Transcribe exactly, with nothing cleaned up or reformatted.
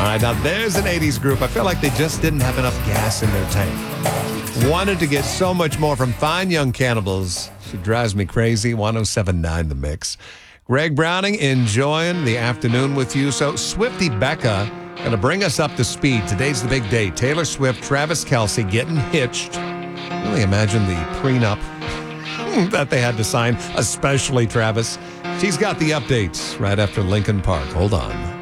right, now there's an eighties group. I feel like they just didn't have enough gas in their tank. Wanted to get so much more from Fine Young Cannibals. She drives me crazy. one oh seven point nine The Mix. Greg Browning enjoying the afternoon with you. So Swiftie Becca going to bring us up to speed. Today's the big day. Taylor Swift, Travis Kelce getting hitched. Really imagine the prenup that they had to sign, especially Travis. She's got the updates right after Lincoln Park. Hold on.